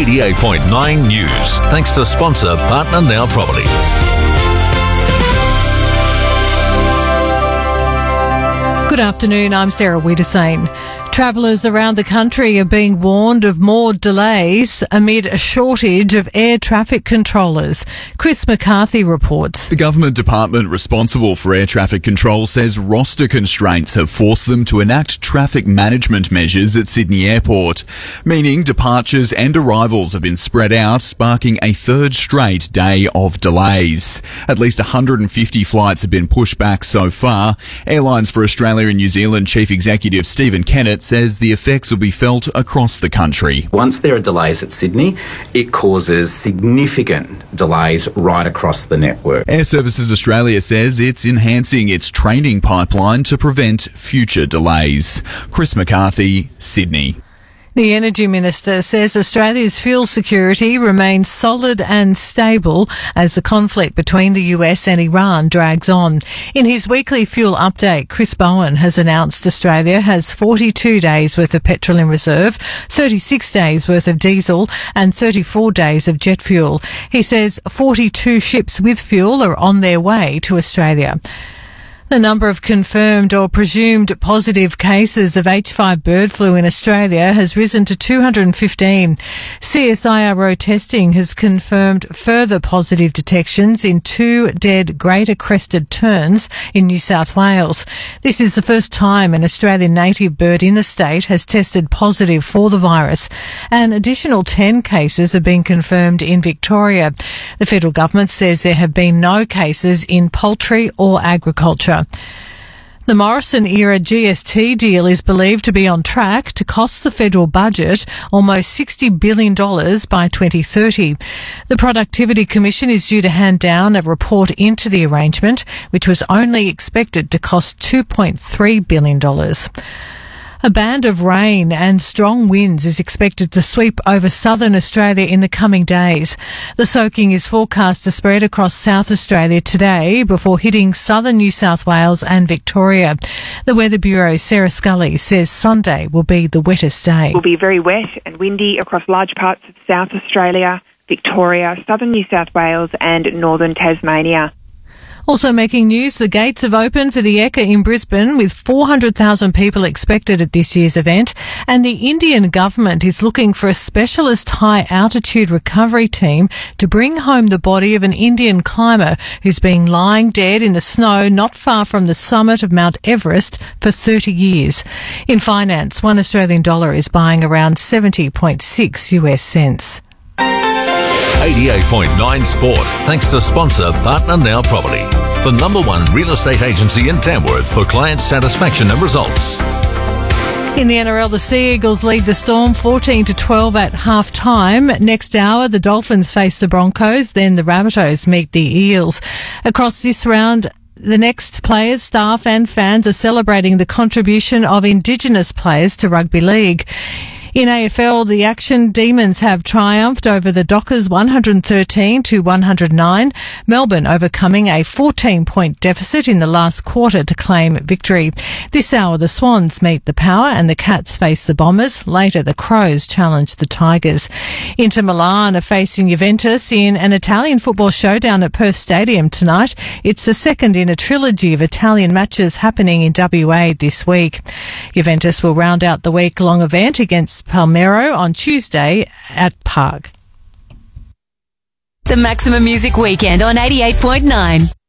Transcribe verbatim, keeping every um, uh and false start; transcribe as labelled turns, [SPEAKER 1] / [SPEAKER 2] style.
[SPEAKER 1] eighty-eight point nine News. Thanks to sponsor Partner Now Property.
[SPEAKER 2] Good afternoon, I'm Sarah Wiedersane. Travellers around the country are being warned of more delays amid a shortage of air traffic controllers. Chris McCarthy reports.
[SPEAKER 3] The government department responsible for air traffic control says roster constraints have forced them to enact traffic management measures at Sydney Airport, meaning departures and arrivals have been spread out, sparking a third straight day of delays. At least one hundred fifty flights have been pushed back so far. Airlines for Australia and New Zealand Chief Executive Stephen Kennett says the effects will be felt across the country.
[SPEAKER 4] Once there are delays at Sydney, it causes significant delays right across the network.
[SPEAKER 3] Air Services Australia says it's enhancing its training pipeline to prevent future delays. Chris McCarthy, Sydney.
[SPEAKER 2] The Energy Minister says Australia's fuel security remains solid and stable as the conflict between the U S and Iran drags on. In his weekly fuel update, Chris Bowen has announced Australia has forty-two days worth of petrol in reserve, thirty-six days worth of diesel and thirty-four days of jet fuel. He says forty-two ships with fuel are on their way to Australia. The number of confirmed or presumed positive cases of H five bird flu in Australia has risen to two hundred fifteen. C S I R O testing has confirmed further positive detections in two dead greater crested terns in New South Wales. This is the first time an Australian native bird in the state has tested positive for the virus. An additional ten cases have been confirmed in Victoria. The federal government says there have been no cases in poultry or agriculture. The Morrison-era G S T deal is believed to be on track to cost the federal budget almost sixty billion dollars by twenty thirty. The Productivity Commission is due to hand down a report into the arrangement, which was only expected to cost two point three billion dollars. A band of rain and strong winds is expected to sweep over southern Australia in the coming days. The soaking is forecast to spread across South Australia today before hitting southern New South Wales and Victoria. The Weather Bureau's Sarah Scully says Sunday will be the wettest day.
[SPEAKER 5] It will be very wet and windy across large parts of South Australia, Victoria, southern New South Wales and northern Tasmania.
[SPEAKER 2] Also making news, the gates have opened for the Ekka in Brisbane with four hundred thousand people expected at this year's event, and the Indian government is looking for a specialist high-altitude recovery team to bring home the body of an Indian climber who's been lying dead in the snow not far from the summit of Mount Everest for thirty years. In finance, one Australian dollar is buying around seventy point six U S cents.
[SPEAKER 1] eighty-eight point nine Sport, thanks to sponsor Partner Now Property, the number one real estate agency in Tamworth for client satisfaction and results.
[SPEAKER 2] In the N R L, the Sea Eagles lead the Storm fourteen to twelve at half-time. Next hour, the Dolphins face the Broncos, then the Rabbitohs meet the Eels. Across this round, the next players, staff and fans are celebrating the contribution of Indigenous players to rugby league. In A F L, the Action Demons have triumphed over the Dockers one hundred thirteen to one hundred nine. Melbourne overcoming a fourteen point deficit in the last quarter to claim victory. This hour, the Swans meet the Power and the Cats face the Bombers. Later, the Crows challenge the Tigers. Inter Milan are facing Juventus in an Italian football showdown at Perth Stadium tonight. It's the second in a trilogy of Italian matches happening in W A this week. Juventus will round out the week-long event against Palmero on Tuesday at Park.
[SPEAKER 6] The Maximum Music Weekend on eighty-eight point nine.